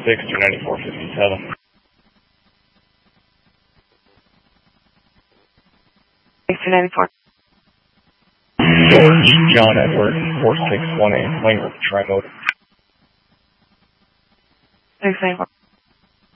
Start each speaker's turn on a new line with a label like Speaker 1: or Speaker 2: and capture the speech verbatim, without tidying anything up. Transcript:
Speaker 1: six, two ninety-four fifty-seven.
Speaker 2: two ninety-four.
Speaker 1: George John Edward, four six one eight, Langley, Tri-Motor.
Speaker 2: six ninety-four.